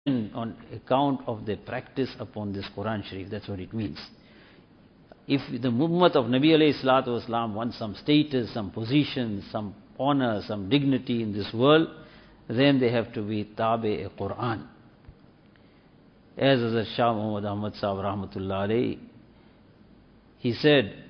on account of their practice upon this Quran Sharif. That's what it means. If the Ummah of Nabi alayhi salatu wasalam wants some status, some position, some honor, some dignity in this world, then they have to be tabi a Quran. As Hazrat Shah Muhammad Ahmad Sahib Rahmatullah alayhi, he said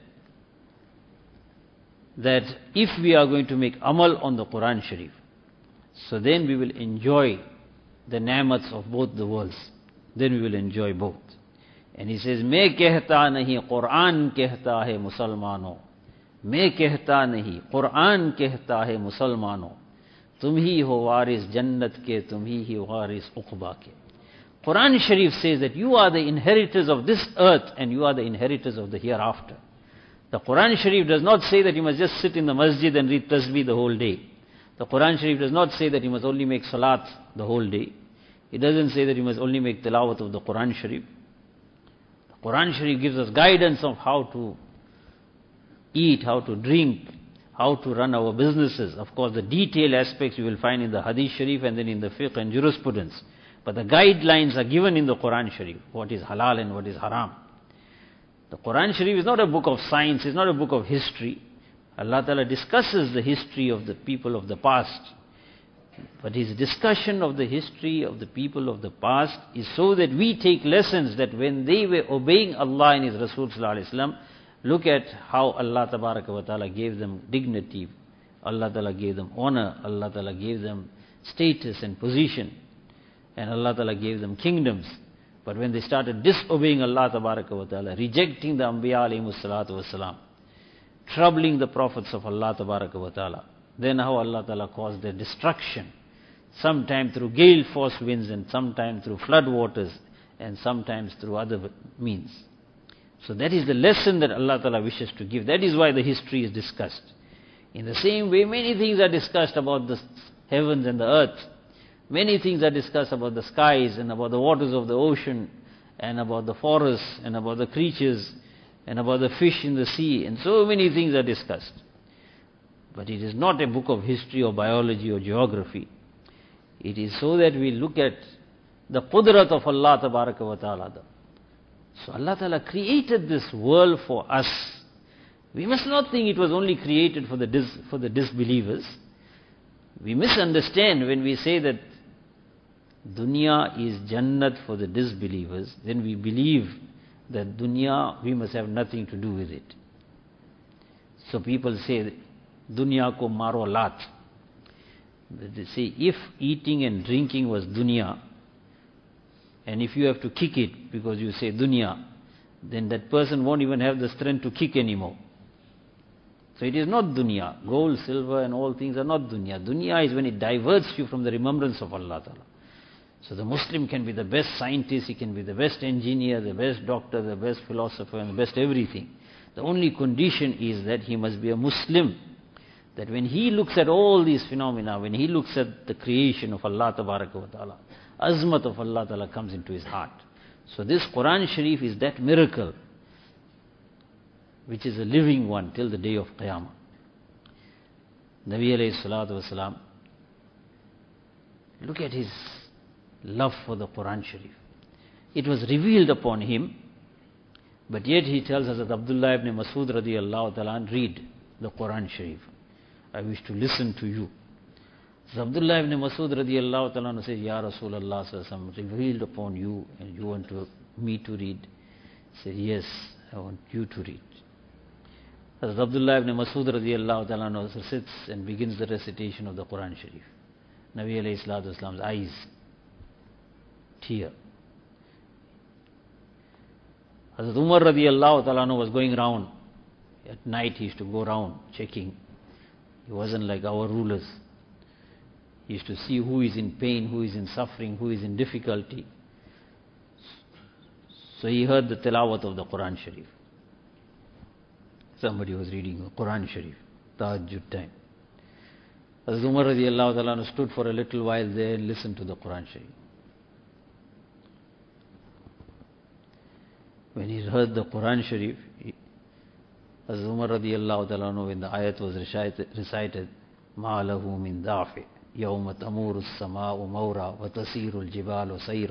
that if we are going to make amal on the Quran Sharif, so then we will enjoy the ni'mats of both the worlds. Then we will enjoy both. And he says, मैं कहता नहीं कुरान कहता है मुसलमानों, मैं कहता नहीं कुरान कहता है मुसलमानों, तुम ही हो वारिस जन्नत के, तुम ही वारिस उक़बा के. Quran Sharif says that you are the inheritors of this earth and you are the inheritors of the hereafter. The Quran Sharif does not say that you must just sit in the masjid and read tasbih the whole day. The Quran Sharif does not say that you must only make salat the whole day. It doesn't say that you must only make tilawat of the Quran Sharif. The Quran Sharif gives us guidance of how to eat, how to drink, how to run our businesses. Of course, the detailed aspects you will find in the Hadith Sharif and then in the fiqh and jurisprudence. But the guidelines are given in the Quran Sharif, what is halal and what is haram. The Quran Sharif is not a book of science, it's not a book of history. Allah Ta'ala discusses the history of the people of the past. But his discussion of the history of the people of the past is so that we take lessons that when they were obeying Allah and His Rasul Sallallahu Alaihi Wasallam, look at how Allah Tabaraka wa Ta'ala gave them dignity, Allah Ta'ala gave them honor, Allah Ta'ala gave them status and position, and Allah Ta'ala gave them kingdoms. But when they started disobeying Allah Tabaraka wa Ta'ala, rejecting the Anbiya alayhimus salatu wasalam, troubling the prophets of Allah Tabaraka wa Ta'ala, then how Allah Ta'ala caused their destruction, sometime through gale force winds and sometime through flood waters and sometimes through other means. So that is the lesson that Allah Ta'ala wishes to give. That is why the history is discussed. In the same way, many things are discussed about the heavens and the earth. Many things are discussed about the skies and about the waters of the ocean and about the forests and about the creatures and about the fish in the sea, and so many things are discussed. But it is not a book of history or biology or geography. It is so that we look at the qudrat of Allah Tabaraka wa Ta'ala. So Allah Ta'ala created this world for us. We must not think it was only created for the disbelievers. We misunderstand when we say that dunya is jannat for the disbelievers, then we believe that dunya, we must have nothing to do with it. So people say, dunya ko maro lat. They say, if eating and drinking was dunya, and if you have to kick it because you say dunya, then that person won't even have the strength to kick anymore. So it is not dunya. Gold, silver and all things are not dunya. Dunya is when it diverts you from the remembrance of Allah Ta'ala. So the Muslim can be the best scientist, he can be the best engineer, the best doctor, the best philosopher and the best everything. The only condition is that he must be a Muslim. That when he looks at all these phenomena, when he looks at the creation of Allah Tabaraka wa Ta'ala, azmat of Allah Ta'ala comes into his heart. So this Quran Sharif is that miracle which is a living one till the day of Qiyamah. Nabi alayhi salatu wasalam, look at his love for the Quran Sharif. It was revealed upon him, but yet he tells us that Abdullah ibn Masud radiyallahu ta'ala, read the Quran Sharif. I wish to listen to you. So Abdullah ibn Masud radiyallahu ta'ala says, Ya Rasulullah sallallahu alaihi wasallam, revealed upon you and you want me to read? He said, yes, I want you to read. As Abdullah ibn Masud radiyallahu ta'ala sits and begins the recitation of the Quran Sharif. Nabi alayhi salatu wasalam's eyes tear. Hazrat Umar radiyallahu ta'ala was going round. At night he used to go round checking. He wasn't like our rulers. He used to see who is in pain, who is in suffering, who is in difficulty. So he heard the tilawat of the Quran Sharif. Somebody was reading the Quran Sharif, Tahajjud time. Hazrat Umar radiyallahu ta'ala stood for a little while there and listened to the Quran Sharif. When he heard the Quran Sharif, Hazrat Umar radiyallahu ta'ala, when the ayat was recited, مَا لَهُ مِن دَافِعٍ, يوم تمور السماء مورا وتسير الجبال سيرا